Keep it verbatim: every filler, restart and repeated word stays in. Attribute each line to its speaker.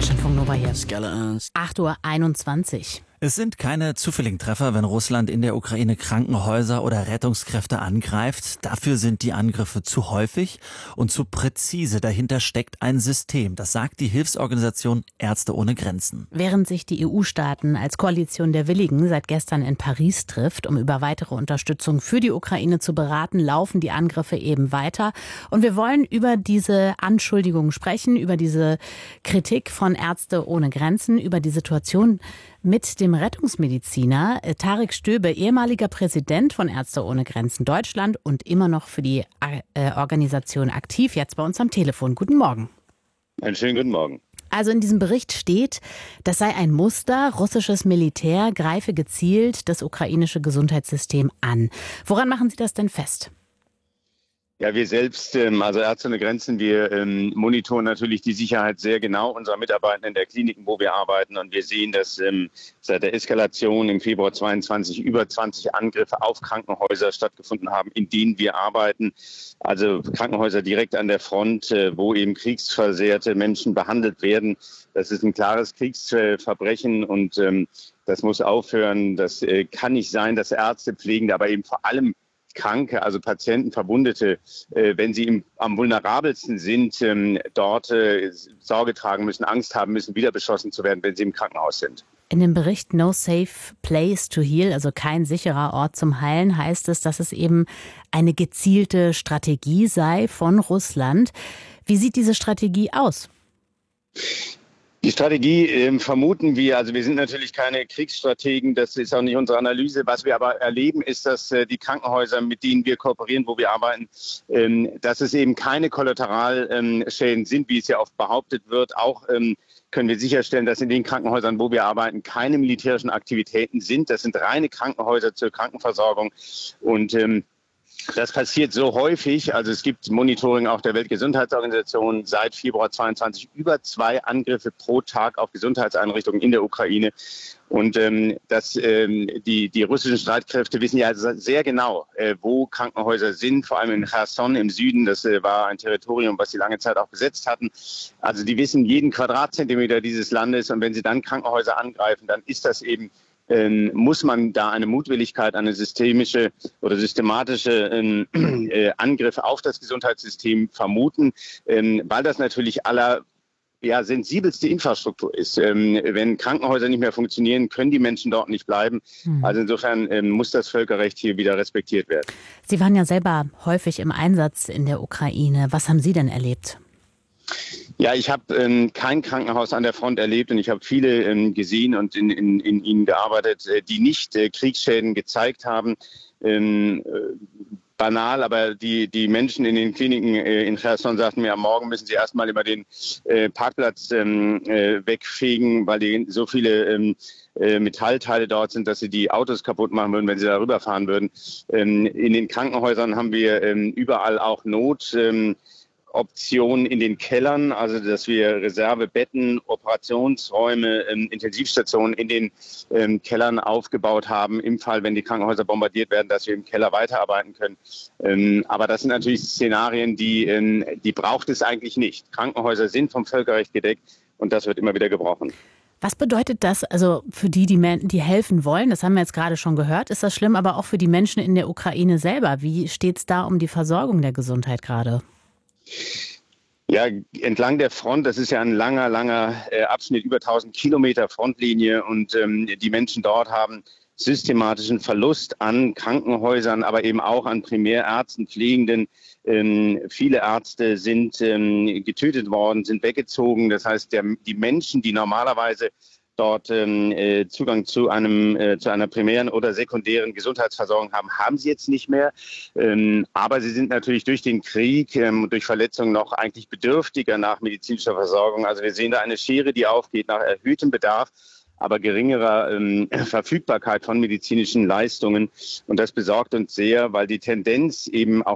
Speaker 1: Deutschlandfunk Nova hier.
Speaker 2: Skeletons.
Speaker 1: acht Uhr einundzwanzig.
Speaker 2: Es sind keine zufälligen Treffer, wenn Russland in der Ukraine Krankenhäuser oder Rettungskräfte angreift. Dafür sind die Angriffe zu häufig und zu präzise. Dahinter steckt ein System. Das sagt die Hilfsorganisation Ärzte ohne Grenzen.
Speaker 1: Während sich die E U-Staaten als Koalition der Willigen seit gestern in Paris trifft, um über weitere Unterstützung für die Ukraine zu beraten, laufen die Angriffe eben weiter. Und wir wollen über diese Anschuldigungen sprechen, über diese Kritik von Ärzte ohne Grenzen, über die Situation mit dem Rettungsmediziner Tarek Stöbe, ehemaliger Präsident von Ärzte ohne Grenzen Deutschland und immer noch für die äh, Organisation aktiv, jetzt bei uns am Telefon. Guten Morgen.
Speaker 3: Einen schönen guten Morgen.
Speaker 1: Also in diesem Bericht steht, das sei ein Muster, russisches Militär greife gezielt das ukrainische Gesundheitssystem an. Woran machen Sie das denn fest?
Speaker 3: Ja, wir selbst, also Ärzte ohne Grenzen, wir ähm, monitoren natürlich die Sicherheit sehr genau unserer Mitarbeiter in der Kliniken, wo wir arbeiten. Und wir sehen, dass ähm, seit der Eskalation im Februar zweiundzwanzig über zwanzig Angriffe auf Krankenhäuser stattgefunden haben, in denen wir arbeiten. Also Krankenhäuser direkt an der Front, äh, wo eben kriegsversehrte Menschen behandelt werden. Das ist ein klares Kriegsverbrechen und ähm, das muss aufhören. Das äh, kann nicht sein, dass Ärzte, Pflegende, aber eben vor allem Kranke, also Patienten, Verwundete, äh, wenn sie im, am vulnerabelsten sind, ähm, dort äh, Sorge tragen müssen, Angst haben müssen, wieder beschossen zu werden, wenn sie im Krankenhaus sind.
Speaker 1: In dem Bericht No Safe Place to Heal, also kein sicherer Ort zum Heilen, heißt es, dass es eben eine gezielte Strategie sei von Russland. Wie sieht diese Strategie aus?
Speaker 3: Die Strategie äh, vermuten wir, also wir sind natürlich keine Kriegsstrategen, das ist auch nicht unsere Analyse. Was wir aber erleben, ist, dass äh, die Krankenhäuser, mit denen wir kooperieren, wo wir arbeiten, ähm, dass es eben keine Kollateralschäden ähm, sind, wie es ja oft behauptet wird. Auch ähm, können wir sicherstellen, dass in den Krankenhäusern, wo wir arbeiten, keine militärischen Aktivitäten sind. Das sind reine Krankenhäuser zur Krankenversorgung und ähm, das passiert so häufig, also es gibt Monitoring auch der Weltgesundheitsorganisation seit Februar zweiundzwanzig über zwei Angriffe pro Tag auf Gesundheitseinrichtungen in der Ukraine. Und ähm, das, ähm, die, die russischen Streitkräfte wissen ja sehr genau, äh, wo Krankenhäuser sind, vor allem in Cherson im Süden. Das äh, war ein Territorium, was sie lange Zeit auch besetzt hatten. Also die wissen jeden Quadratzentimeter dieses Landes und wenn sie dann Krankenhäuser angreifen, dann ist das eben Ähm, muss man da eine Mutwilligkeit, eine systemische oder systematische ähm, äh, Angriff auf das Gesundheitssystem vermuten, ähm, weil das natürlich aller ja, sensibelste Infrastruktur ist. Ähm, wenn Krankenhäuser nicht mehr funktionieren, können die Menschen dort nicht bleiben. Mhm. Also insofern ähm, muss das Völkerrecht hier wieder respektiert werden.
Speaker 1: Sie waren ja selber häufig im Einsatz in der Ukraine. Was haben Sie denn erlebt?
Speaker 3: Ja, ich habe ähm, kein Krankenhaus an der Front erlebt und ich habe viele ähm, gesehen und in, in, in ihnen gearbeitet, äh, die nicht äh, Kriegsschäden gezeigt haben. Ähm, äh, banal, aber die, die Menschen in den Kliniken äh, in Cherson sagten mir, am Morgen müssen sie erstmal über den äh, Parkplatz ähm, äh, wegfegen, weil die so viele ähm, äh, Metallteile dort sind, dass sie die Autos kaputt machen würden, wenn sie darüber fahren würden. Ähm, in den Krankenhäusern haben wir ähm, überall auch Not. Ähm, Optionen in den Kellern, also dass wir Reservebetten, Operationsräume, ähm, Intensivstationen in den ähm, Kellern aufgebaut haben, im Fall, wenn die Krankenhäuser bombardiert werden, dass wir im Keller weiterarbeiten können. Ähm, aber das sind natürlich Szenarien, die, ähm, die braucht es eigentlich nicht. Krankenhäuser sind vom Völkerrecht gedeckt und das wird immer wieder gebrochen.
Speaker 1: Was bedeutet das also für die, die, die helfen wollen? Das haben wir jetzt gerade schon gehört. Ist das schlimm, aber auch für die Menschen in der Ukraine selber? Wie steht es da um die Versorgung der Gesundheit gerade?
Speaker 3: Ja, entlang der Front, das ist ja ein langer, langer äh, Abschnitt, über tausend Kilometer Frontlinie und ähm, die Menschen dort haben systematischen Verlust an Krankenhäusern, aber eben auch an Primärärzten, Pflegenden. Ähm, viele Ärzte sind ähm, getötet worden, sind weggezogen. Das heißt, der, die Menschen, die normalerweise dort ähm, äh, Zugang zu einem äh, zu einer primären oder sekundären Gesundheitsversorgung haben, haben sie jetzt nicht mehr. Ähm, aber sie sind natürlich durch den Krieg, ähm, durch Verletzungen noch eigentlich bedürftiger nach medizinischer Versorgung. Also wir sehen da eine Schere, die aufgeht nach erhöhtem Bedarf, aber geringerer ähm, Verfügbarkeit von medizinischen Leistungen. Und das besorgt uns sehr, weil die Tendenz eben auch